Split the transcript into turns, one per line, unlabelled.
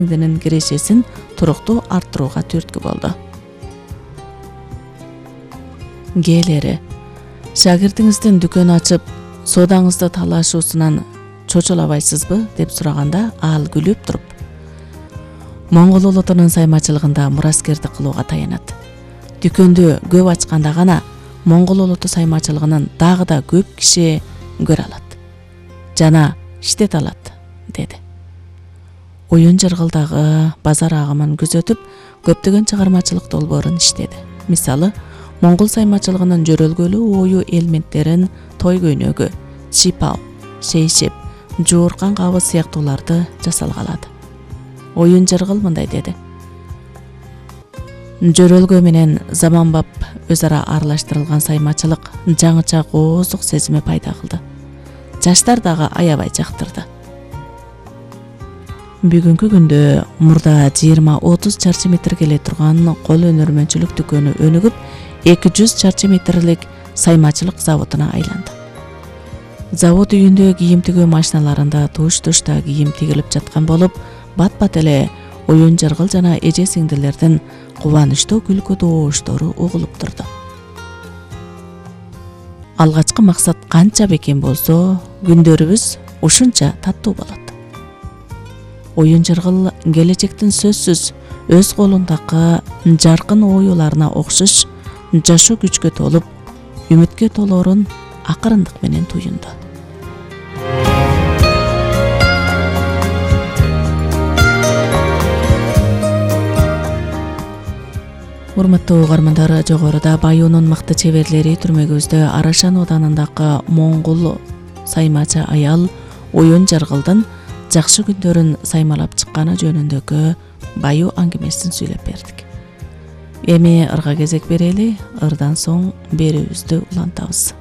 денин кирешесин туруктуу арттырууга түрткү болду. Кээлери, шагирдиңиздин дүкөн ачып, соодаңызды талашуусунан чочулабайсызбы деп сураганда ал күлүп туруп, Моңгол улутунун саймачылыгында мураскердик кылууга таянат. Дүкөндү көп ачканда гана Моңгол улуту саймачылыгынын дагы да көп киши көрө алат жана иштете алат, деди. Оюн Жыргылдагы базар агымын күзөтүп, көптөгөн чыгармачылык долбоорун иштеди. Мисалы, Моңгол саймачылыгынын жөрөлгөлүү ою элементтерин той көйнөгү, чипау, шейшеп, жууркан кабыз сыяктууларды жасалгалады. Оюн Жыргыл мындай деди. Жөрөлгө менен заманбап өз ара аралаштырылган саймачылык жаңыча коозук сезими пайда кылды. Жаштар дагы аябай жактырды. Бүгүнкү күндө мурда 20-30 чарчы метр келе турган кол өнөрмөнчүлүк дүкөнү өнүгүп, 200 чарчы метрлик саймачылык заводуна айланды. Завод үйүндө кийим тигүү машиналарында туш-тушта кийим тигилип жаткан болуп, бат-бат эле Оюн Жыргыл жана эже сиңдилердин кубанычтуу күлкү добуштору угулуп турду. Алгачкы максат канча бекем болсо, күндөрүбүз ушунча таттуу болот. Оюн Жыргыл келечектин сөзсүз өз колундагы жаркын оюларына окшош жашоо күчкө толуп, үмүткө толоорун акырындык менен туюнду. Урматтуу угармандар, жогоруда Баюунун мыкты чеберлери түрмөгүбүздө Арашан оданындагы моңгол саймачы аял Оюн Жыргылдын жакшы күндөрүн саймалап чыкканы жөнүндөгү баю аңгемесин сүйлөп бердик. Эми ырга кезек берели, ырдан соң берүүбүздү улантабыз.